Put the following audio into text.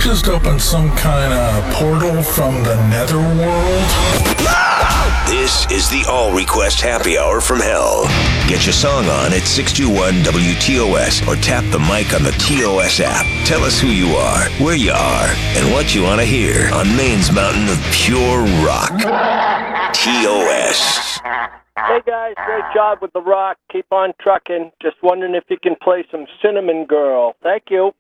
just opened some kind of portal from the netherworld? This is the All Request Happy Hour from Hell. Get your song on at 621-WTOS or tap the mic on the TOS app. Tell us who you are, where you are, and what you want to hear on Maine's mountain of pure rock. TOS. Hey guys, great job with the rock. Keep on trucking. Just wondering if you can play some Cinnamon Girl. Thank you.